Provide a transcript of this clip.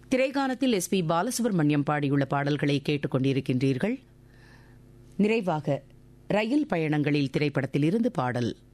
திரைகானத்தில் S P. Balasubramaniam பாடியுள்ள பாடல்களை கேட்டுக் கொண்டிருக்கின்றீர்கள். நிறைவாக ரயில் பயணங்களில் திரைப்படத்திலிருந்து பாடல்.